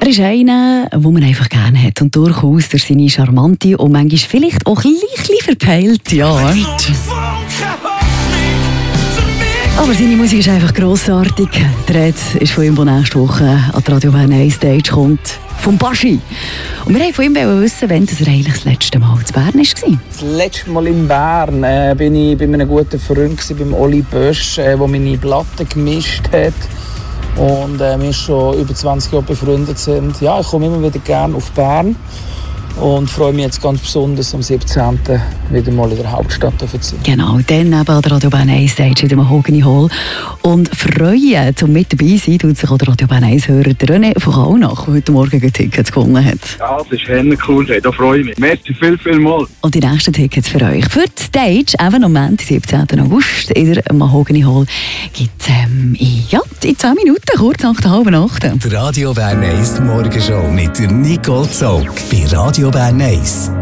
Er ist einer, den man einfach gerne hat und durchaus durch seine charmante und manchmal vielleicht auch ein bisschen verpeilte Art. Aber seine Musik ist einfach grossartig. Die Rede ist von ihm, der nächste Woche an die Radio Bern 1 Stage kommt. Vom Baschi. Und wir wollten von ihm wissen, wann er eigentlich das letzte Mal in Bern war. Das letzte Mal in Bern bin ich bei einem guten Freund, beim Oli Bösch, der meine Platten gemischt hat. Und wir schon über 20 Jahre befreundet sind. Ja, ich komme immer wieder gerne auf Bern. Und freue mich jetzt ganz besonders am 17. wieder mal in der Hauptstadt zu sein. Genau, dann eben an der Radio Bern 1 Stage in der Mahogany Hall. Und freuen, um mit dabei zu sein, tut sich auch der Radio Bern 1 Hörer René von Kaunach, der heute Morgen Tickets gewonnen hat. Ja, das ist cool, da freue ich mich. Merci viel mal. Und die nächsten Tickets für euch. Für die Stage, eben am Montag, 17. August, in der Mahogany Hall, gibt es in 10 Minuten, kurz nach der 7:30. Die Radio Bern 1 Morgenshow mit der Nicole Zog bei Radio Bern 1.